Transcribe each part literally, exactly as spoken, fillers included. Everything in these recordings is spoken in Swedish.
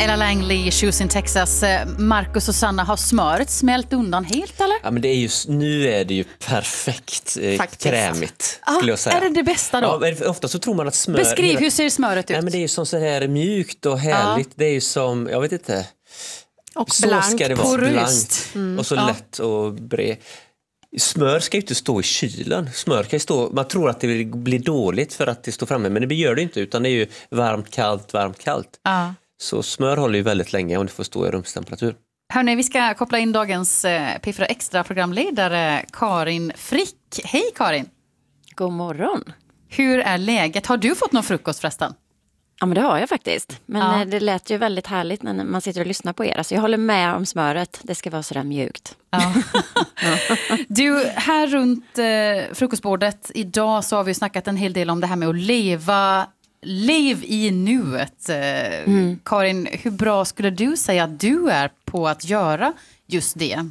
Ella Langley, Shoes in Texas. Marcus och Sanna, har smöret smält undan helt eller? Ja, men det är just, nu är det ju perfekt eh, krämigt skulle jag säga. Är det det bästa då? Ja, ofta så tror man att smör... Beskriv, hela... hur ser smöret ut? Nej, men det är ju som så här mjukt och härligt. Ja. Det är ju som, jag vet inte. Och så blankt, ska det vara, poröst. Mm. Och så ja. lätt och bred. Smör ska ju inte stå i kylen. Smör kan ju stå, man tror att det blir dåligt för att det står framme, men det gör det inte, utan det är ju varmt, kallt, varmt, kallt. Ja. Så smör håller ju väldigt länge om det får stå i rumstemperatur. Hörrni, vi ska koppla in dagens eh, P fyra Extra-programledare Karin Frick. Hej Karin! God morgon! Hur är läget? Har du fått någon frukost förresten? Ja, men det har jag faktiskt. Men ja. det lät ju väldigt härligt när man sitter och lyssnar på er. Alltså jag håller med om smöret. Det ska vara sådär mjukt. Ja. Du, här runt eh, frukostbordet idag så har vi snackat en hel del om det här med att leva Lev i nuet. Eh, mm. Karin, hur bra skulle du säga att du är på att göra just det?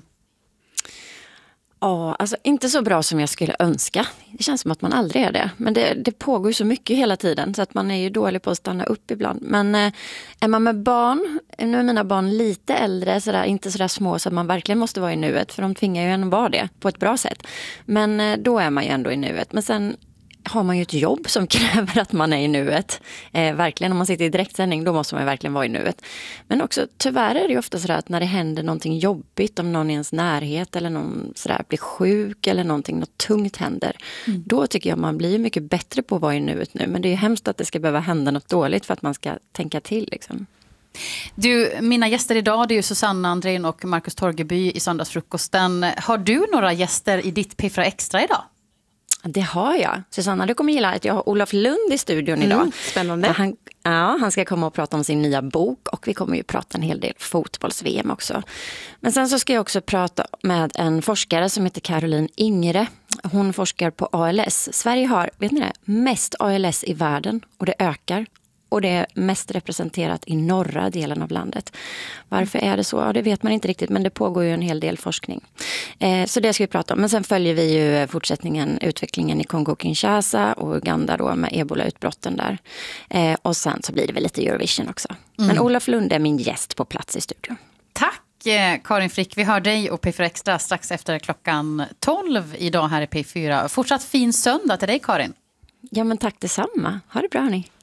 Ja, alltså inte så bra som jag skulle önska. Det känns som att man aldrig är det. Men det, det pågår ju så mycket hela tiden så att man är ju dålig på att stanna upp ibland. Men eh, är man med barn, nu är mina barn lite äldre, sådär, inte sådär små så att man verkligen måste vara i nuet. För de tvingar ju en att vara det på ett bra sätt. Men eh, då är man ju ändå i nuet. Men sen har man ju ett jobb som kräver att man är i nuet. Eh, verkligen, om man sitter i direktsändning då måste man verkligen vara i nuet. Men också tyvärr är det ju ofta så att när det händer någonting jobbigt, om någon i ens närhet eller någon sådär blir sjuk eller någonting, något tungt händer. Mm. Då tycker jag man blir mycket bättre på att vara i nuet nu. Men det är ju hemskt att det ska behöva hända något dåligt för att man ska tänka till liksom. Du, mina gäster idag det är ju Susanna Andrén och Marcus Torgeby i Söndagsfrukosten. Har du några gäster i ditt P fyra Extra idag? Det har jag. Susanna, du kommer gilla att jag har Olof Lund i studion idag. Mm, spännande. Han, ja, han ska komma och prata om sin nya bok och vi kommer ju prata en hel del fotbolls-V M också. Men sen så ska jag också prata med en forskare som heter Caroline Ingre. Hon forskar på A L S. Sverige har, vet ni det, mest A L S i världen och det ökar. Och det är mest representerat i norra delen av landet. Varför är det så? Ja, det vet man inte riktigt, men det pågår ju en hel del forskning. Eh, så det ska vi prata om. Men sen följer vi ju fortsättningen, utvecklingen i Kongo-Kinshasa och Uganda då med ebola-utbrotten där. Eh, och sen så blir det väl lite Eurovision också. Mm. Men Olof Lund är min gäst på plats i studion. Tack eh, Karin Frick. Vi hör dig och P fyra Extra strax efter klockan tolv idag här i P fyra. Fortsatt fin söndag till dig Karin. Ja men tack detsamma. Ha det bra ni.